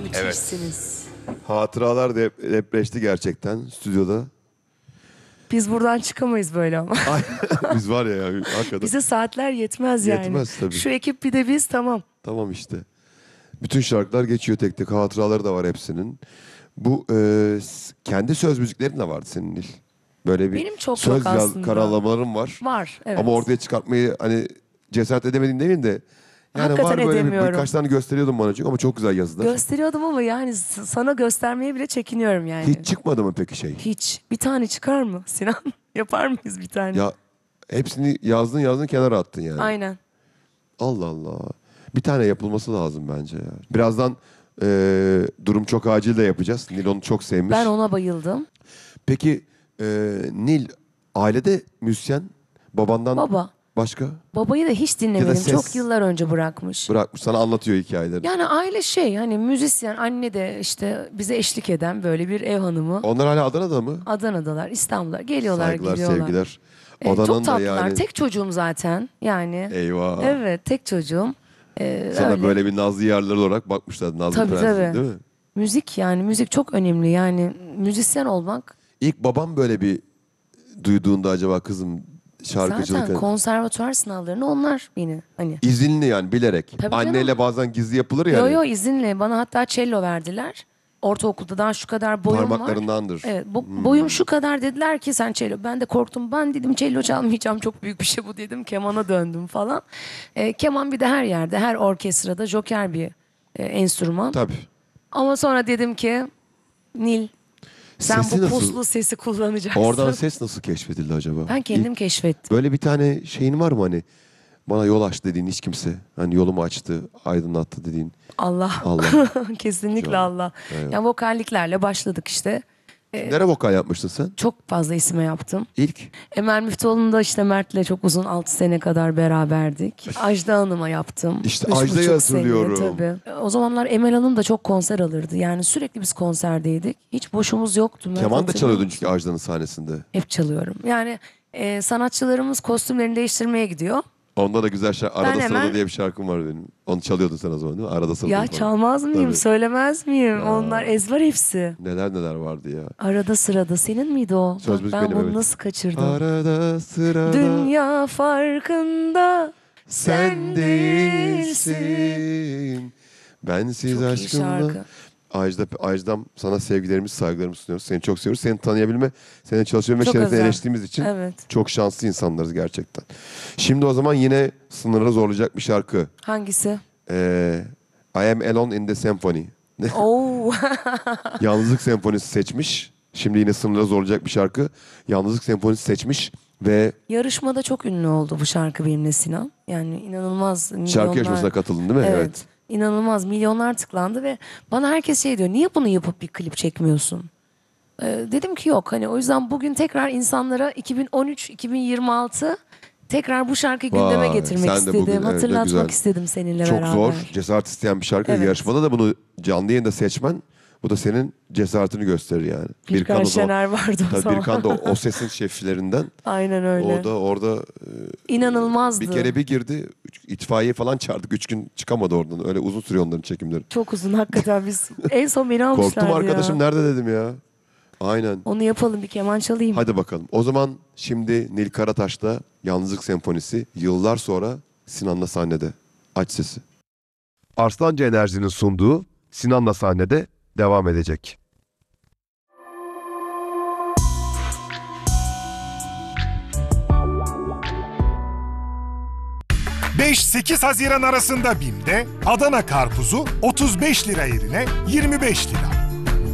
Müthişsiniz. Hatıralar depreşti gerçekten stüdyoda. Biz buradan çıkamayız böyle ama. Biz var ya hakikaten. Bize saatler yetmez yani. Yetmez tabii. Şu ekip bir de biz tamam. Tamam işte. Bütün şarkılar geçiyor tek tek. Hatıraları da var hepsinin. Bu kendi söz müziklerin de vardı senin Nil. Böyle bir Benim çok söz yok aslında. karalamalarım var. Var evet. Ama ortaya çıkartmayı hani cesaret edemediğin demeyeyim de. Yani Hakikaten var böyle edemiyorum. birkaç tane gösteriyordum bana çünkü ama çok güzel yazdılar. Gösteriyordum ama yani sana göstermeye bile çekiniyorum yani. Hiç çıkmadı mı peki şey? Hiç. Bir tane çıkar mı Sinan? Yapar mıyız bir tane? Ya hepsini yazdın kenara attın yani. Aynen. Allah Allah. Bir tane yapılması lazım bence ya. Birazdan durum çok acil de yapacağız. Nil onu çok sevmiş. Ben ona bayıldım. Peki Nil ailede müzisyen babandan Baba. başka Babayı da hiç dinlemedim. ses- Çok yıllar önce bırakmış. bırakmış sana anlatıyor hikayeleri. Yani aile hani müzisyen, anne de işte bize eşlik eden böyle bir ev hanımı. Onlar hala Adana'da mı? Adana'dalar, İstanbul'da geliyorlar, Saygılar, gidiyorlar. sevgiler. Çok Adana'nın da tatlılar. yani. Tek çocuğum zaten yani. Eyvah. Evet, tek çocuğum. Sana öyle. böyle bir Nazlı yerler olarak bakmışlar. Nazlı Tabii, Prenses tabii. değil mi? Müzik çok önemli yani müzisyen olmak. İlk babam böyle bir duyduğunda acaba kızım şarkıcılık. Zaten konservatuvar sınavlarını onlar beni hani. İzinli yani bilerek. Tabii Anneyle canım. bazen gizli yapılır yani. Yo izinli. Bana hatta cello verdiler. Ortaokulda daha şu kadar boyum var. Parmaklarındandır. Evet, boyum şu kadar dediler ki sen cello. Ben de korktum. Ben dedim cello çalmayacağım. Çok büyük bir şey bu dedim. Kemana döndüm falan. Keman bir de her yerde, her orkestrada joker bir enstrüman. Tabii. Ama sonra dedim ki Nil sen Sesi bu nasıl? puslu sesi kullanacaksın. Oradan ses nasıl keşfedildi acaba? Ben kendim keşfettim. Böyle bir tane şeyin var mı hani bana yol aç dediğin hiç kimse. Hani yolumu açtı, aydınlattı dediğin. Allah. Allah. Kesinlikle Canım. Allah. Evet. Yani vokalliklerle başladık işte. Nereye vokal yapmıştın sen? Çok fazla isime yaptım. İlk? Emel Müftüoğlu'nda işte Mert'le çok uzun 6 sene kadar beraberdik. Ajda Hanım'a yaptım. İşte 3,5 Ajda'yı hatırlıyorum. sene, tabii. O zamanlar Emel Hanım da çok konser alırdı. Yani sürekli biz konserdeydik. Hiç boşumuz yoktu. Mert, Keman da hatırlıyor çalıyordun musun? çünkü Ajda'nın sahnesinde. Hep çalıyorum. Yani sanatçılarımız kostümlerini değiştirmeye gidiyor. Onda da güzel şarkı. Arada Ben Sırada hemen- diye bir şarkım var benim. Onu çalıyordun sen o zaman değil mi? Arada Sırada. Ya falan. çalmaz mıyım? Tabii. Söylemez miyim? Onlar ezber hepsi. Neler vardı ya. Arada sırada. Senin miydi o? Söz Bak, müzik ben benim, bunu evet. nasıl kaçırdım? Arada sırada Dünya farkında sen değilsin. Bensiz Çok iyi aşkımla. şarkı. Ajda'm sana sevgilerimizi, saygılarımızı sunuyoruz. Seni çok seviyoruz. Seni tanıyabilme, seninle çalışabilme Çok şerefine özel. eriştiğimiz için Evet. çok şanslı insanlarız gerçekten. Şimdi o zaman yine sınırları zorlayacak bir şarkı. Hangisi? I Am Alone in the Symphony. Oo. Yalnızlık Senfonisi seçmiş. Şimdi yine sınırları zorlayacak bir şarkı. Yalnızlık Senfonisi seçmiş ve Yarışmada çok ünlü oldu bu şarkı benimle Sinan. Yani inanılmaz milyonlar. şarkı yarışmasına katıldın değil mi? Evet. İnanılmaz milyonlar tıklandı ve bana herkes şey diyor. Niye bunu yapıp bir klip çekmiyorsun? Dedim ki yok. Hani o yüzden bugün tekrar insanlara 2013-2026 tekrar bu şarkıyı gündeme Vay, getirmek sen de bugün, istedim. evet, ne Hatırlatmak güzel. istedim seninle Çok beraber. zor, cesaret isteyen bir şarkı. Evet. Yarışmada da bunu canlı yayında seçmen, bu da senin cesaretini gösterir yani. Birkan o zaman- Şener vardı o Tabii zaman. Birkan da o sesin şeflerinden. Aynen öyle. Orada İnanılmazdı. bir kere bir girdi. İtfaiye falan çağırdık. 3 gün çıkamadı oradan. Öyle uzun sürüyor onların çekimleri. Çok uzun hakikaten biz. En son beni almışlardı Korktum arkadaşım ya. nerede dedim ya. Aynen. Onu yapalım, bir keman çalayım. Hadi bakalım. O zaman şimdi Nil Karataş'ta Yalnızlık Senfonisi yıllar sonra Sinan'la sahnede. Aç sesi. Arslanca Enerji'nin sunduğu Sinan'la sahnede devam edecek. ...5-8 Haziran arasında BİM'de Adana karpuzu 35 lira yerine 25 lira.